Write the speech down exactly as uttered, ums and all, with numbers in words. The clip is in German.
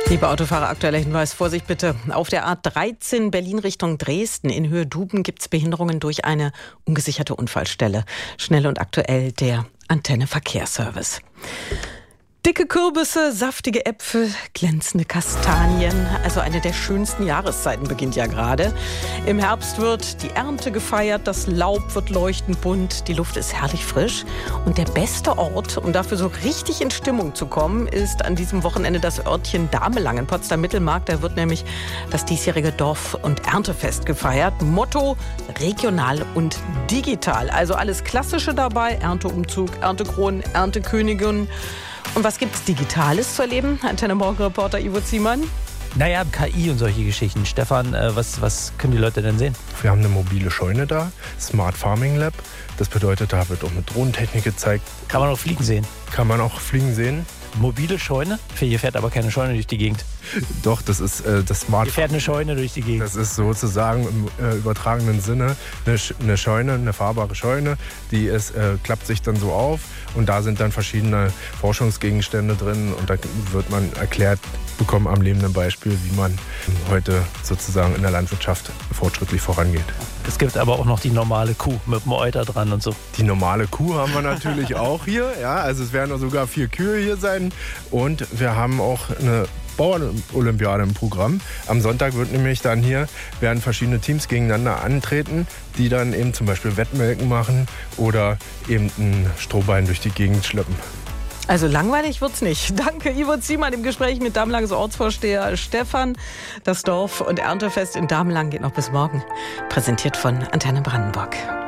Liebe Autofahrer, aktueller Hinweis, Vorsicht bitte. Auf der A dreizehn Berlin Richtung Dresden in Höhe Duben gibt es Behinderungen durch eine ungesicherte Unfallstelle. Schnell und aktuell der Antenne Verkehrsservice. Dicke Kürbisse, saftige Äpfel, glänzende Kastanien. Also eine der schönsten Jahreszeiten beginnt ja gerade. Im Herbst wird die Ernte gefeiert, das Laub wird leuchtend bunt, die Luft ist herrlich frisch. Und der beste Ort, um dafür so richtig in Stimmung zu kommen, ist an diesem Wochenende das Örtchen Damelang in Potsdam-Mittelmark. Da wird nämlich das diesjährige Dorf- und Erntefest gefeiert. Motto: regional und digital. Also alles Klassische dabei: Ernteumzug, Erntekronen, Erntekönigin. Und was gibt's Digitales zu erleben? Antenne Morgen-Reporter Ivo Ziemann. Naja, K I und solche Geschichten. Stefan, äh, was, was können die Leute denn sehen? Wir haben eine mobile Scheune da, Smart Farming Lab. Das bedeutet, da wird auch mit Drohnentechnik gezeigt. Kann man auch Fliegen sehen? Kann man auch Fliegen sehen. Mobile Scheune? Hier fährt aber keine Scheune durch die Gegend. Doch, das ist äh, das Smart. Hier fährt eine Scheune durch die Gegend. Das ist sozusagen im äh, übertragenen Sinne eine, Sch- eine Scheune, eine fahrbare Scheune. Die ist, äh, klappt sich dann so auf und da sind dann verschiedene Forschungsgegenstände drin und da wird man erklärt bekommen am lebenden Beispiel, wie man heute sozusagen in der Landwirtschaft fortschrittlich vorangeht. Es gibt aber auch noch die normale Kuh mit dem Euter dran und so. Die normale Kuh haben wir natürlich auch hier. Ja, also es werden sogar vier Kühe hier sein. Und wir haben auch eine Bauernolympiade im Programm. Am Sonntag wird nämlich dann hier, werden verschiedene Teams gegeneinander antreten, die dann eben zum Beispiel Wettmelken machen oder eben einen Strohballen durch die Gegend schleppen. Also langweilig wird's nicht. Danke, Ivo Ziemann, im Gespräch mit Damelangs Ortsvorsteher Stefan. Das Dorf- und Erntefest in Damelang geht noch bis morgen. Präsentiert von Antenne Brandenburg.